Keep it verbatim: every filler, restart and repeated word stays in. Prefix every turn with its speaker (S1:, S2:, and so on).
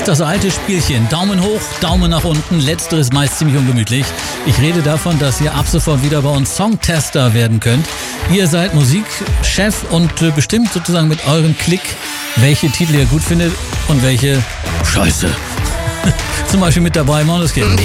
S1: ist das alte Spielchen. Daumen hoch, Daumen nach unten. Letzteres meist ziemlich ungemütlich. Ich rede davon, dass ihr ab sofort wieder bei uns Songtester werden könnt. Ihr seid Musikchef und äh, bestimmt sozusagen mit eurem Klick, welche Titel ihr gut findet und welche Scheiße. Zum Beispiel mit dabei Måneskin.